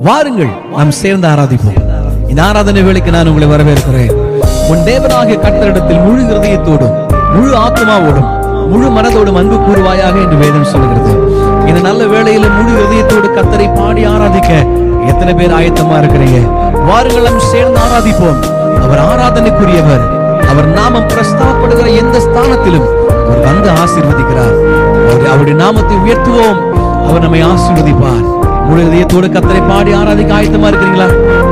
வாருங்கள், நாம் சேர்ந்து ஆராதிப்போம். இந்த ஆராதனை வேளைக்கு நான் உங்களை வரவேற்கிறேன். உன் தேவனாகிய கர்த்தரிடத்தில் முழு இருதயத்தோடும் முழு ஆத்மாவோடும் முழு மனதோடும் அன்பு கூறுவாயாக என்று வேதம் சொல்கிறது. இந்த நல்ல வேளையில முழு இதயத்தோடு கர்த்தரை பாடி ஆராதிக்க எத்தனை பேர் ஆயத்தமா இருக்கிறீங்க? வாருங்கள், நாம் சேர்ந்து ஆராதிப்போம். அவர் ஆராதனைக்குரியவர். அவர் நாமம் பிரஸ்தாபப்படுகிற எந்த ஸ்தானத்திலும் அவர் வந்து ஆசீர்வதிக்கிறார். அவருடைய நாமத்தை உயர்த்துவோம், அவர் நம்மை ஆசீர்வதிப்பார். முழு இதயத்தோடு கர்த்தரை பாடி ஆராதிக்க ஆயத்தமா இருக்கிறீங்களா?